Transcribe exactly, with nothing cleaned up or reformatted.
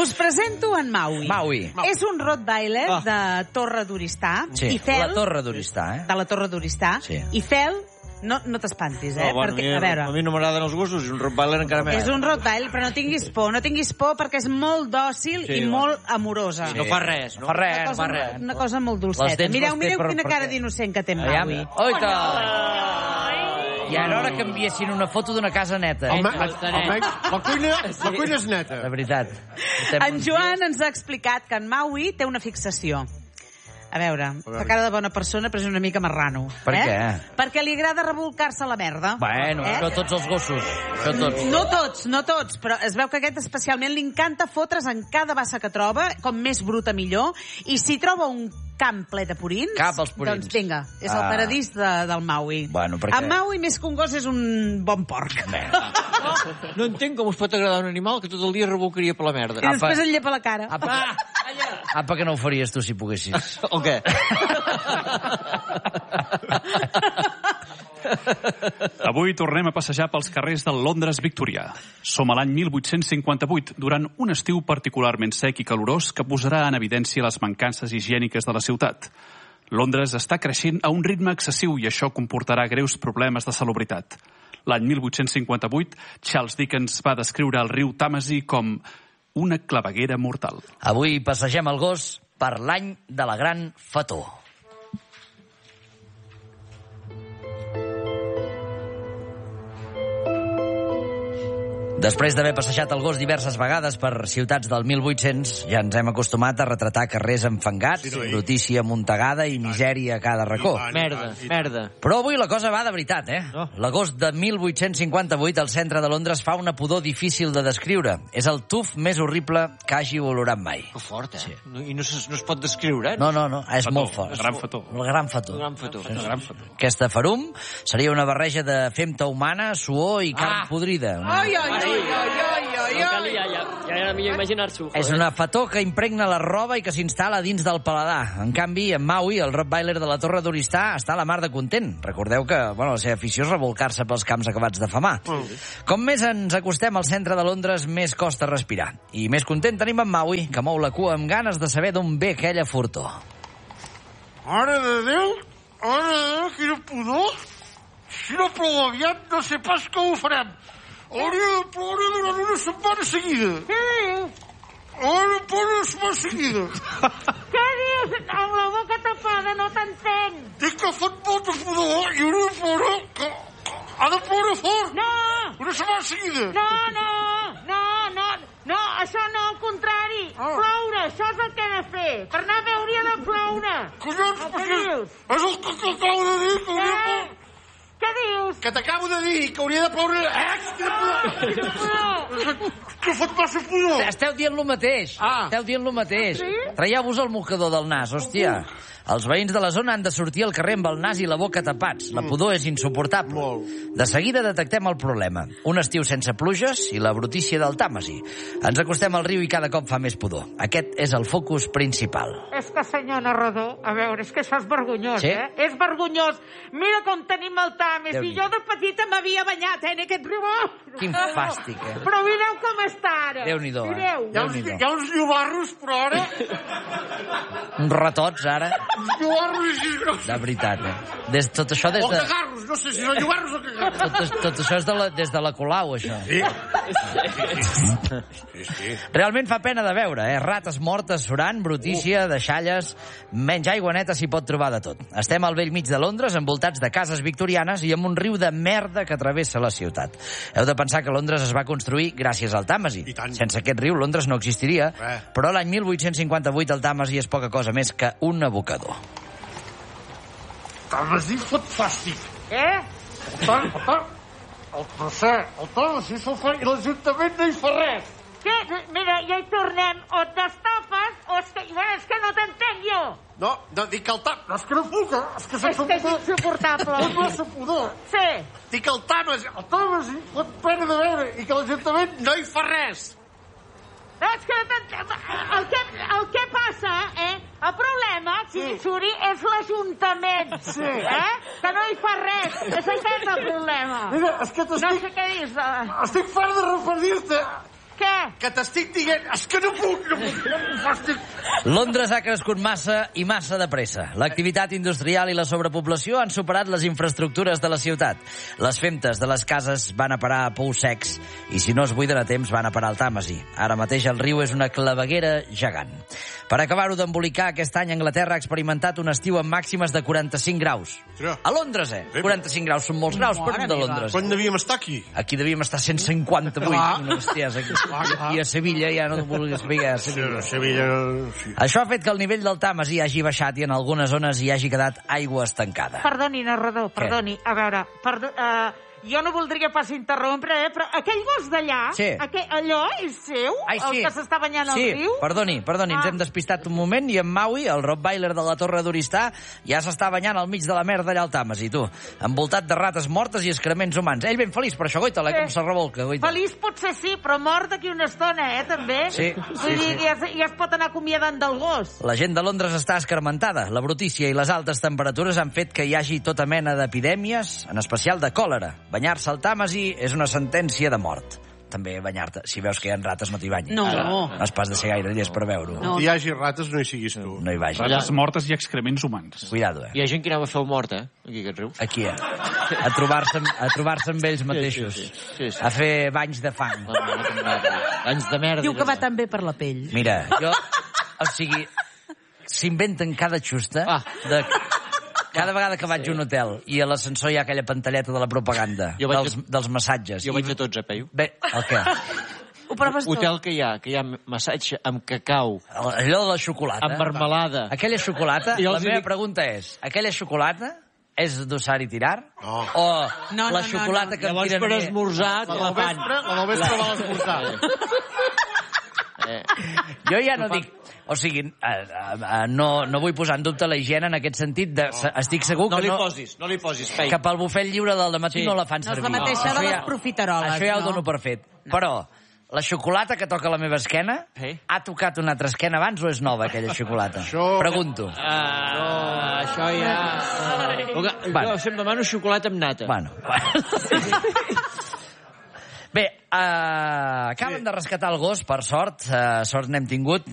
Us presento en Maui. Maui. És un rottweiler Ah. de Torre d'Oristà. Sí, I Fel, la Torre d'Oristà, eh? de la Torre d'Oristà. Sí. I Fel, no, no t'espantis, eh? No, bueno, perquè, a, mi, a veure, a mi no m'agraden els gossos, i un rottweiler encara més. és un rottweiler, però no tinguis por, no tinguis por perquè és molt dòcil Sí, i va. molt amorosa. Sí. No fa res, no? Fa res, Una no cosa, fa res. una cosa molt Les dolceta. dents Mireu, les té mireu per- quina per cara què? d'innocent que té en Aviam. Maui. Oita! I ara hora que enviessin una foto d'una casa neta. Home, Eh? almenys, la cuina, la cuina és neta. De veritat. En Joan ens ha explicat que en Maui té una fixació. A veure, fa cara de bona persona, però és una mica marrano. Per eh? què? Perquè li agrada revolcar-se a la merda. Bueno, eh? això tots els gossos. Això tots. No tots, no tots, però es veu que aquest especialment li encanta fotre's en cada bassa que troba, com més bruta millor, i si troba un camp ple de purins, Cap als purins. doncs vinga, és el Ah. paradís de, del Maui. Bueno, perquè- En Maui, més que un gos, és un bon porc. No entenc com us pot agradar un animal que tot el dia revolcaria per la merda. I després et llepa la cara. Apa, apa que no ho faries tu si poguessis. O què? Avui tornem a passejar pels carrers del Londres victorià. Som a l'any mil vuit-cents cinquanta-vuit, durant un estiu particularment sec i calorós que posarà en evidència les mancances higièniques de la ciutat. Londres està creixent a un ritme excessiu i això comportarà greus problemes de salubritat. L'any mil vuit-cents cinquanta-vuit, Charles Dickens va descriure el riu Tàmesi com una claveguera mortal. Avui passegem el gos per l'any de la gran fató. Després d'haver passejat el gos diverses vegades per ciutats del mil vuit-cents, ja ens hem acostumat a retratar carrers enfangats, brutícia amuntegada i misèria a cada racó. Merda, merda. Però avui la cosa va de veritat, eh? No. L'agost de mil vuit-cents cinquanta-vuit, al centre de Londres, fa una pudor difícil de descriure. És el tuf més horrible que hagi olorat mai. Que fort, eh? No, I no, es, no es pot descriure, eh? No, no, no, és Fató, molt fort. gran fató. El gran fató. Un gran fató. Un gran fató. Aquesta farum seria una barreja de femta humana, suor i carn Ah. podrida. Ai, ai, ai, ai, ai, ai, No ai. calia, ja, ja era millor imaginar-s'ho. És una fató que impregna la roba i que s'instal·la dins del paladar. En canvi, en Maui, el rottweiler de la Torre d'Oristà, està a la mar de content. Recordeu que bueno, la seva afició és revolcar-se pels camps acabats de famar. Com més ens acostem al centre de Londres, més costa respirar. I més content tenim en Maui, que mou la cua amb ganes de saber d'on ve aquella furtor. Mare de Déu! Mare de Déu, quina pudor! Si no plou aviat, no sé pas com ho farem. Hauria de ploure durant una setmana seguida. Què dius? Hauria de ploure una setmana seguida. Què dius? Amb la boca tapada, no t'entenc. Dic que fot molta pudor i hauria de ploure... Que, que ha de ploure fort. No, Una setmana seguida. no, no, no, no, no, això no, al contrari. Ah. Ploure, això és el que he de fer. Per anar bé hauria de ploure. Collons, No, què perquè dius? és el que, que acabo de dir, que hauria de Què? ploure... Què dius? Que t'acabo de dir, que hauria de ploure... Eh, quina pudor! Pudor. Que fot massa pudor. Esteu dient lo mateix. Ah. Esteu dient lo mateix. Sí? Traieu-vos el mocador del nas, hòstia. Els veïns de la zona han de sortir al carrer amb el nas i la boca tapats. La pudor és insuportable. Molt. De seguida detectem el problema. Un estiu sense pluges i la brutícia del Tàmesi. Ens acostem al riu i cada cop fa més pudor. Aquest és el focus principal. És que, senyor narrador, a veure, és que això és vergonyós, Sí? eh? És vergonyós. Mira com tenim el Tames. Déu-n'hi-do. I jo de petita m'havia banyat, eh, en aquest riu. Quin fàstic, eh? Però mireu com està ara. Déu-n'hi-do, eh? Mireu. Hi ha uns, Déu-n'hi-do. hi ha uns llobarros, però ara... Uns ratots, ara. Uns llobarros així grossos. De veritat, eh? Des, tot això des O de... cagarros, no sé si són llobarros o cagarros. Tot, tot això és de la, des de la Colau, això. Sí. Realment fa pena de veure, eh? Rates mortes surant, brutícia, deixalles... Menys aigua neta s'hi pot trobar de tot. Estem al vell mig de Londres, envoltats de cases victorianes i amb un riu de merda que travessa la ciutat. Heu de pensar que Londres es va construir gràcies al Tàmesi. I tant. Sense aquest riu, Londres no existiria, Res. però l'any mil vuit-cents cinquanta-vuit el Tàmesi és poca cosa més que un abocador. Tàmesi fot fàstic. Eh? El tant, el tant, el procés, el Tàmesi se'l fa i l'Ajuntament no hi fa res. Què? Mira, ja hi tornem. O et destapes o és que... Bueno, és que no t'entenc jo. No, no, dic que el Tàmesi... No, és que no puc, eh? És que És sense que és pudor... insuportable. Fot massa pudor. Sí. Dic que el Tàmesi, el Tàmesi fot pena de veure i que l'Ajuntament no hi fa res. No, és que no t'entenc. El que, el que passa, eh? El problema, si Sí. suri, és l'Ajuntament. Sí. Eh? Que no hi fa res. És aquest el problema. Mira, és que No t'estic... sé què dius. eh? Estic fart de referir-te Què? Que t'estic dient... És que no puc, no puc, no puc, fàstic. Londres ha crescut massa i massa de pressa. L'activitat industrial i la sobrepoblació han superat les infraestructures de la ciutat. Les femtes de les cases van a parar a pous secs i si no es buiden a temps van a parar al Tàmesi. Ara mateix el riu és una claveguera gegant. Per acabar-ho d'embolicar, aquest any Anglaterra ha experimentat un estiu amb màximes de quaranta-cinc graus. A Londres, eh? quaranta-cinc graus són molts graus per un de Londres. Quan devíem estar aquí? Aquí devíem estar cent cinquanta-vuit. Una bestiesa. I a Sevilla ja no vulguis veure. A Sevilla. Sevilla, sí. Això ha fet que el nivell del Tàmesi hagi baixat i en algunes zones hi hagi quedat aigua estancada. Perdoni, narrador, perdoni. A veure, perdo, uh, jo no voldria pas interrompre, eh, però aquell gos d'allà, sí. aquell, allò és seu? Ai, sí. El que s'està banyant al sí. riu? Perdoni, perdoni, Ah. ens hem despistat un moment i en Maui, el Rottweiler de la Torre d'Oristà, ja s'està banyant al mig de la merda allà al Tàmesi, tu. Envoltat de rates mortes i excrements humans. Ell ben feliç per això, goita, eh, com se revolca, goita. Feliç potser sí, però mort d'aquí una estona, eh, també? Sí, Vull sí, dir, sí. Ja, es- ja es pot anar acomiadant del gos. La gent de Londres està escarmentada. La brutícia i les altes temperatures han fet que hi hagi tota mena d'epidèmies, en especial de còlera. Banyar-se al Tàmesi és una sentència de mort. També banyar-te. Si veus que hi ha rates, no t'hi banyis. No. No has pas de ser gaire llest per veure-ho. No. Si hi hagi rates, no hi siguis tu. No hi vagis. Rates mortes i excrements humans. Cuidado, eh? Hi ha gent que anava a fer el mort, eh? Aquí, aquest riu. Aquí, eh? A trobar-se amb, a trobar-se amb ells mateixos. Sí, sí, sí, sí. A fer banys de fang. Anys de merda. Diu que va tan bé per la pell. Mira, jo... O sigui, s'inventen cada xusta Ah. de... Cada vegada que vaig a un hotel i a l'ascensor hi ha aquella pantalleta de la propaganda, Jo vaig dels, a- dels massatges. Jo I- vaig a tots, eh, Peyu? Bé, el què? Ho proves tot. Hotel que hi ha, que hi ha massatge amb cacau, Allò de la xocolata. amb marmelada. Aquella xocolata, I la els meva dic- pregunta és, aquella xocolata és d'usar i tirar? No. O No, la no, no, xocolata no. que em Llavors, tiren per a mi? esmorzar, te La la del fan. vespre, la del vespre va l'esmorzar. Eh, Jo ja no dic... O sigui, eh, eh, no, no vull posar en dubte la higiene en aquest sentit. De, estic segur no que li no... posis, no li posis, Peyu. que pel bufet lliure del dematí Sí. no la fan No és servir. la mateixa de Això les ja- profiteroles, Això ja ho no? dono per fet. Però la xocolata que toca a la meva esquena Sí. ha tocat una altra esquena abans o és nova, aquella xocolata? Això- Pregunto. Ah, no, això ja... Uh, Bueno. jo sempre demano xocolata amb nata. Bueno. Bé, uh, acaben de rescatar el gos, per sort. Uh, sort n'hem tingut.